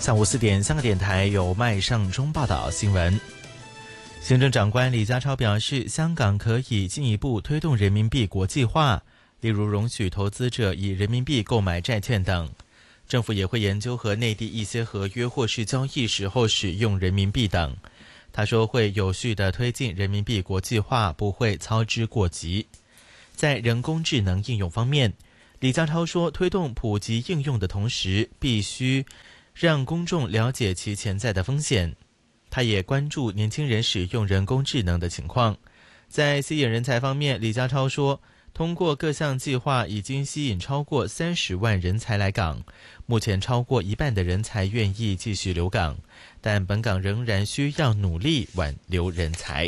下午4点，香港电台由麦尚中报道新闻。行政长官李家超表示，香港可以进一步推动人民币国际化，例如容许投资者以人民币购买债券等。政府也会研究和内地一些合约或是交易时候使用人民币等。他说会有序地推进人民币国际化，不会操之过急。在人工智能应用方面，李家超说，推动普及应用的同时，必须让公众了解其潜在的风险。他也关注年轻人使用人工智能的情况。在吸引人才方面，李家超说，通过各项计划已经吸引超过30万人才来港，目前超过一半的人才愿意继续留港，但本港仍然需要努力挽留人才。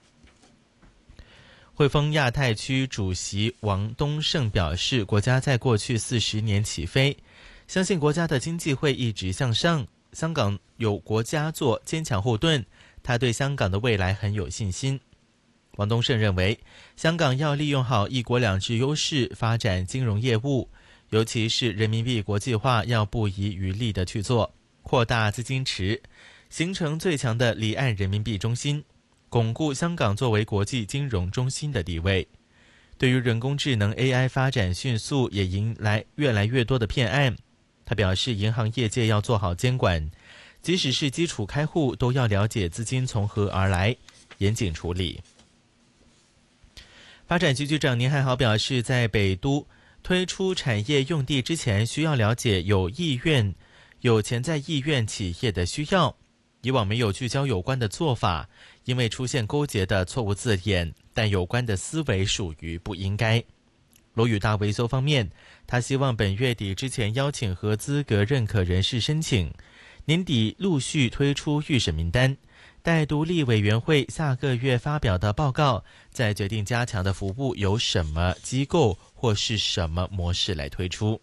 汇丰亚太区主席王东胜表示，国家在过去40年起飞，相信国家的经济会一直向上，香港有国家做坚强后盾，他对香港的未来很有信心。王东胜认为，香港要利用好一国两制优势，发展金融业务，尤其是人民币国际化要不遗余力地去做，扩大资金池，形成最强的离岸人民币中心，巩固香港作为国际金融中心的地位。对于人工智能 AI 发展迅速，也迎来越来越多的骗案。他表示，银行业界要做好监管，即使是基础开户，都要了解资金从何而来，严谨处理。发展局局长宁汉豪表示，在北都推出产业用地之前，需要了解有潜在意愿企业的需要。以往没有聚焦有关的做法，因为出现勾结的错误字眼，但有关的思维属于不应该。楼宇大维修方面，他希望本月底之前邀请合资格认可人士申请，年底陆续推出预审名单，待独立委员会下个月发表的报告，再决定加强的服务由什么机构或是什么模式来推出。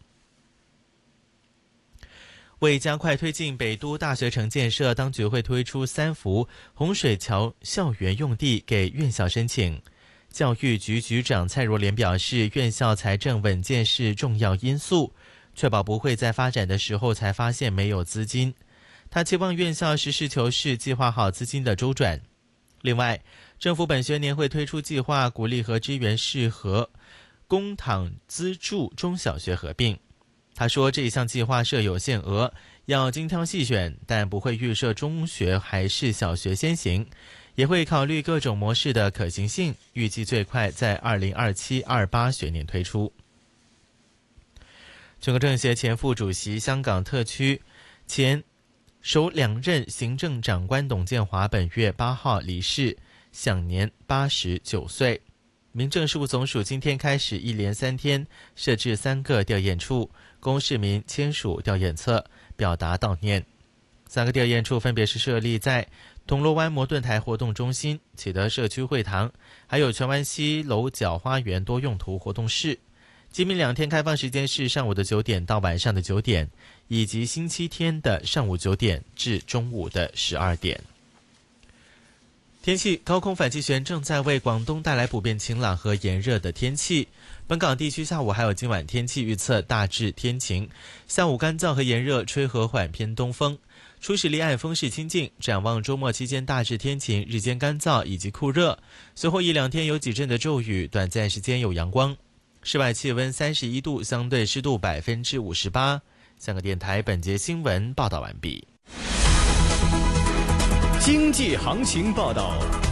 为加快推进北都大学城建设，当局会推出3幅洪水桥校园用地给院校申请。教育局局长蔡若莲表示，院校财政稳健是重要因素，确保不会在发展的时候才发现没有资金。他期望院校实事求是，计划好资金的周转。另外，政府本学年会推出计划，鼓励和支援适合公帑资助中小学合并。他说，这一项计划设有限额，要精挑细选，但不会预设中学还是小学先行，也会考虑各种模式的可行性，预计最快在2027-28学年推出。全国政协前副主席、香港特区前首2任行政长官董建华本月8号离世，享年89岁。民政事务总署今天开始1连3天设置3个吊唁处，供市民签署吊唁册，表达悼念。3个吊唁处分别是设立在铜锣湾摩顿台活动中心、启德社区会堂，还有荃湾西楼角花园多用途活动室。今明2天开放时间是上午的9点到晚上的9点，以及星期天的上午9点至中午的12点。天气，高空反气旋正在为广东带来普遍晴朗和炎热的天气。本港地区下午还有今晚天气预测大致天晴，下午干燥和炎热，吹和缓偏东风。初时离岸风势清劲，展望周末期间大致天晴，日间干燥以及酷热，随后1-2天有几阵的骤雨，短暂时间有阳光。室外气温31度，相对湿度58%。香港电台本节新闻报道完毕。 经济行情报道。